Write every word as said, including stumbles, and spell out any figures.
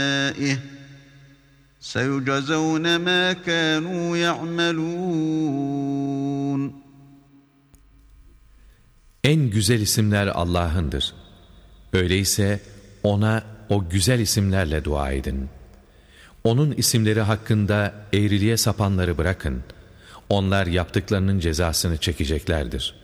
سَيُجْزَوْنَ مَا كَانُوا يَعْمَلُونَ. En güzel isimler Allah'ındır. Öyleyse ona o güzel isimlerle dua edin. Onun isimleri hakkında eğriliğe sapanları bırakın. Onlar yaptıklarının cezasını çekeceklerdir.